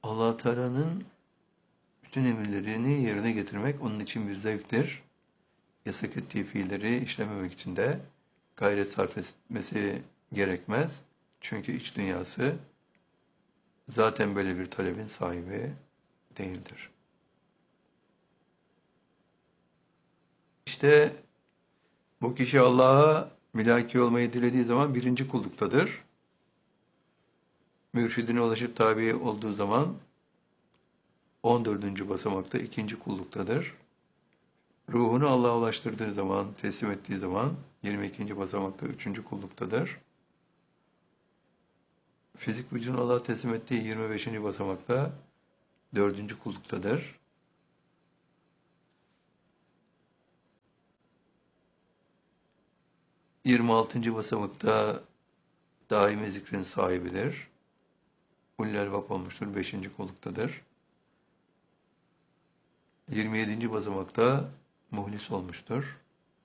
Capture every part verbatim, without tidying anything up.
Allah Teala'nın bütün emirlerini yerine getirmek onun için bir zevktir. Yasak ettiği fiilleri işlememek için de gayret sarf etmesi gerekmez. Çünkü iç dünyası zaten böyle bir talebin sahibi değildir. İşte bu kişi Allah'a mülaki olmayı dilediği zaman birinci kulluktadır. Mürşidine ulaşıp tabi olduğu zaman on dördüncü basamakta ikinci kulluktadır. Ruhunu Allah'a ulaştırdığı zaman, teslim ettiği zaman yirmi ikinci basamakta üçüncü kulluktadır. Fizik vücudunu Allah'a teslim ettiği yirmi beşinci basamakta dördüncü kulluktadır. yirmi altıncı basamakta daimi zikrin sahibidir. Ullel vak olmuştur, beşinci kulluktadır. yirmi yedinci basamakta muhlis olmuştur.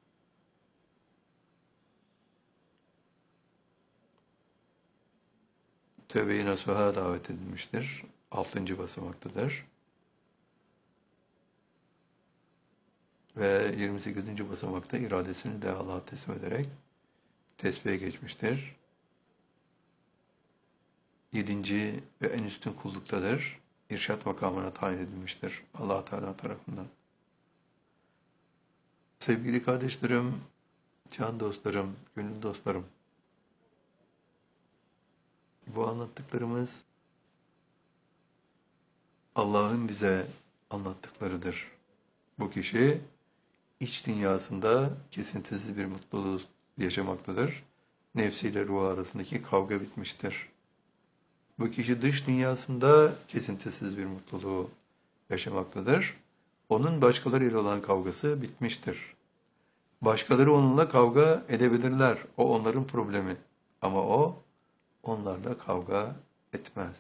Tövbe-i nasuha davet edilmiştir. altıncı basamaktadır. Ve yirmi sekizinci basamakta iradesini de Allah'a teslim ederek tesbihe geçmiştir. yedinci ve en üstün kulluktadır. İrşad makamına tayin edilmiştir Allah Teala tarafından. Sevgili kardeşlerim, can dostlarım, gönül dostlarım, bu anlattıklarımız Allah'ın bize anlattıklarıdır. Bu kişi iç dünyasında kesintisiz bir mutluluğu yaşamaktadır. Nefsiyle ruhu arasındaki kavga bitmiştir. Bu kişi dış dünyasında kesintisiz bir mutluluğu yaşamaktadır. Onun başkalarıyla olan kavgası bitmiştir. Başkaları onunla kavga edebilirler. O onların problemi. Ama o onlarla kavga etmez.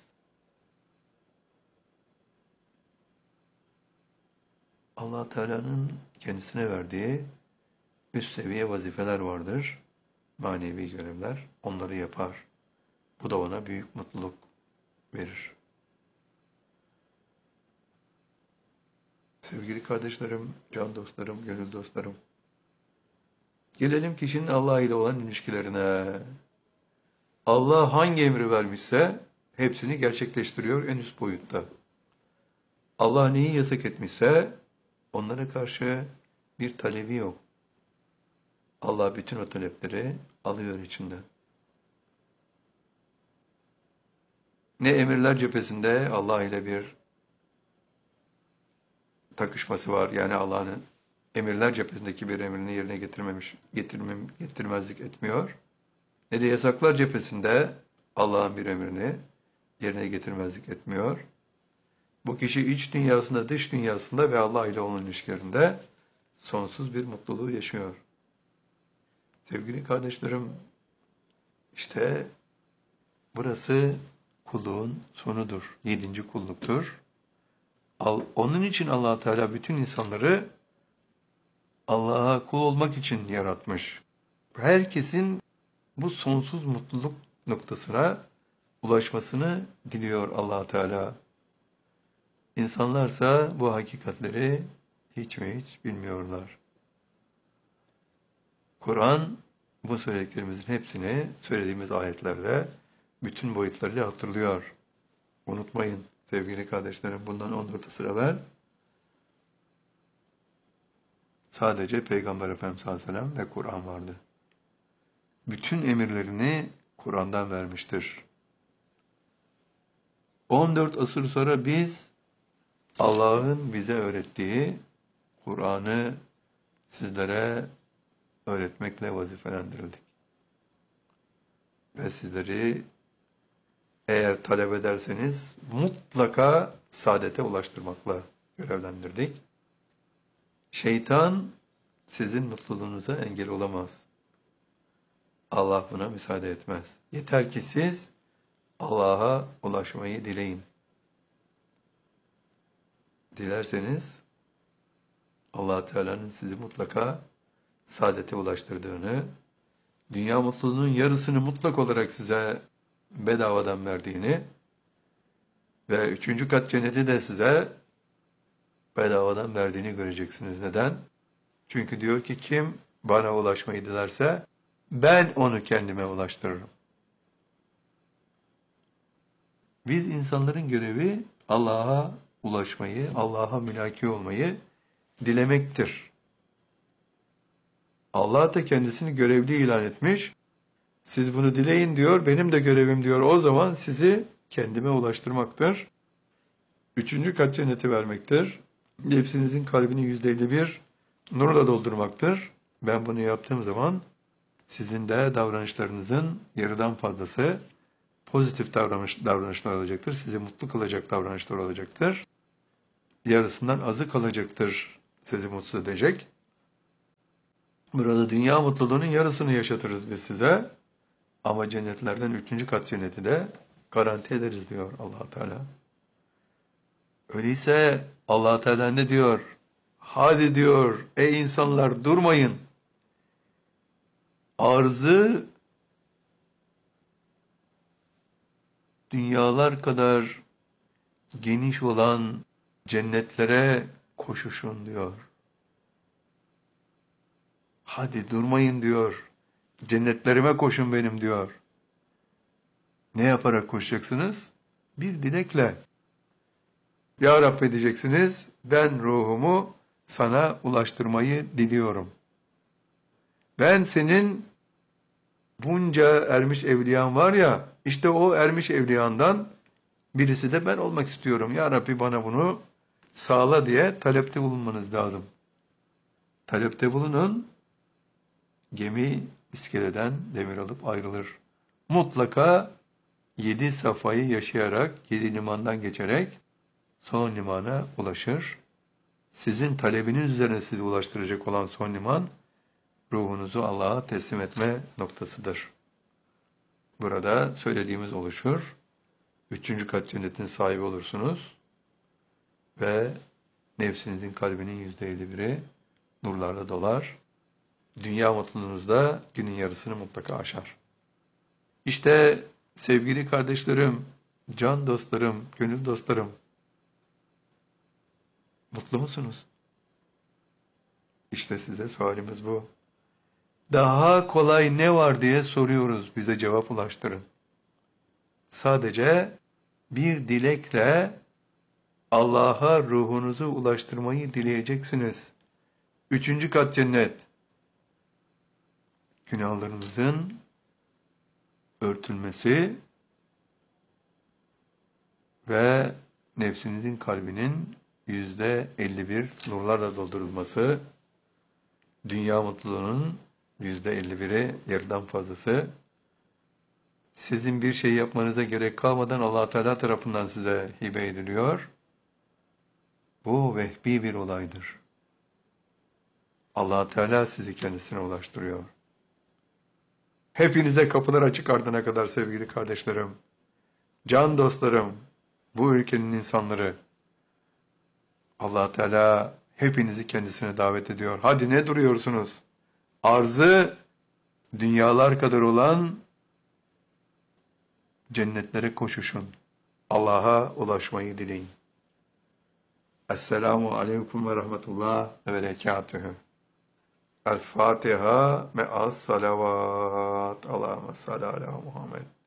Allah Teala'nın kendisine verdiği üst seviye vazifeler vardır. Manevi görevler. Onları yapar. Bu da ona büyük mutluluk verir. Sevgili kardeşlerim, can dostlarım, gönül dostlarım. Gelelim kişinin Allah ile olan ilişkilerine. Allah hangi emri vermişse hepsini gerçekleştiriyor en üst boyutta. Allah neyi yasak etmişse onlara karşı bir talebi yok. Allah bütün o talepleri alıyor içinde. Ne emirler cephesinde Allah ile bir takışması var. Yani Allah'ın emirler cephesindeki bir emrini yerine getirmemiş, getirmem, getirmezlik etmiyor. Ne de yasaklar cephesinde Allah'ın bir emrini yerine getirmezlik etmiyor. Bu kişi iç dünyasında, dış dünyasında ve Allah ile olan ilişkilerinde sonsuz bir mutluluğu yaşıyor. Sevgili kardeşlerim, işte burası kulluğun sonudur. Yedinci kulluktur. Onun için Allah Teala bütün insanları Allah'a kul olmak için yaratmış. Herkesin bu sonsuz mutluluk noktasına ulaşmasını diliyor Allah Teala. İnsanlarsa bu hakikatleri hiç ve hiç bilmiyorlar. Kur'an bu söylediklerimizin hepsini söylediğimiz ayetlerle bütün boyutlarıyla hatırlıyor. Unutmayın sevgili kardeşlerim, bundan on dört asır evvel sadece Peygamber Efendimiz sallallahu aleyhi ve sellem ve Kur'an vardı. Bütün emirlerini Kur'an'dan vermiştir. on dört asır sonra biz Allah'ın bize öğrettiği Kur'an'ı sizlere öğretmekle vazifelendirildik. Ve sizleri eğer talep ederseniz mutlaka saadete ulaştırmakla görevlendirdik. Şeytan sizin mutluluğunuza engel olamaz. Allah buna müsaade etmez. Yeter ki siz Allah'a ulaşmayı dileyin. Dilerseniz Allah Teala'nın sizi mutlaka saadete ulaştırdığını, dünya mutluluğunun yarısını mutlak olarak size bedavadan verdiğini Ve üçüncü kat cenneti de size bedavadan verdiğini göreceksiniz. Neden? Çünkü diyor ki kim bana ulaşmayı dilerse ben onu kendime ulaştırırım. Biz insanların görevi Allah'a ulaşmayı, Allah'a mülaki olmayı dilemektir. Allah da kendisini görevli ilan etmiş. Siz bunu dileyin diyor, benim de görevim diyor. O zaman sizi kendime ulaştırmaktır. Üçüncü kat cenneti vermektir. Nefsinizin kalbini yüzde elli bir nurla doldurmaktır. Ben bunu yaptığım zaman sizin de davranışlarınızın yarıdan fazlası pozitif davranış, davranışlar olacaktır. Sizi mutlu kılacak davranışlar olacaktır. Yarısından azı kalacaktır. Sizi mutsuz edecek. Burada dünya mutluluğunun yarısını yaşatırız biz size. Ama cennetlerden üçüncü kat cenneti de garanti ederiz diyor Allah Teala. Öyleyse Allah Teala ne diyor? Hadi diyor ey insanlar durmayın. Arzı dünyalar kadar geniş olan cennetlere koşuşun diyor. Hadi durmayın diyor. Cennetlerime koşun benim diyor. Ne yaparak koşacaksınız? Bir dilekle. Ya Rabbi diyeceksiniz, ben ruhumu sana ulaştırmayı diliyorum. Ben senin bunca ermiş evliyan var ya, işte o ermiş evliyandan birisi de ben olmak istiyorum. Ya Rabbi bana bunu sağla diye talepte bulunmanız lazım. Talepte bulunun, gemi iskeleden demir alıp ayrılır. Mutlaka yedi safhayı yaşayarak, yedi limandan geçerek son limana ulaşır. Sizin talebiniz üzerine sizi ulaştıracak olan son liman, ruhunuzu Allah'a teslim etme noktasıdır. Burada söylediğimiz oluşur. Üçüncü kat cennetin sahibi olursunuz. Ve nefsinizin kalbinin yüzde elli biri nurlarla dolar. Dünya mutluluğunuzda günün yarısını mutlaka aşar. İşte sevgili kardeşlerim, can dostlarım, gönül dostlarım, mutlu musunuz? İşte size sualimiz bu. Daha kolay ne var diye soruyoruz, bize cevap ulaştırın. Sadece bir dilekle Allah'a ruhunuzu ulaştırmayı dileyeceksiniz. Üçüncü kat cennet. Günahlarınızın örtülmesi ve nefsinizin kalbinin yüzde elli bir nurlarla doldurulması, dünya mutluluğunun yüzde elli biri yarıdan fazlası, sizin bir şey yapmanıza gerek kalmadan Allah Teala tarafından size hibe ediliyor. Bu vehbi bir olaydır. Allah Teala sizi kendisine ulaştırıyor. Hepinize kapılar açık ardına kadar sevgili kardeşlerim, can dostlarım, bu ülkenin insanları, Allah Teala hepinizi kendisine davet ediyor. Hadi ne duruyorsunuz? Arzı dünyalar kadar olan cennetlere koşuşun. Allah'a ulaşmayı dileyin. Esselamu aleyküm ve rahmetullah ve berekatühü. El Fatiha me'as salavat. Allahümme salli ala Muhammed.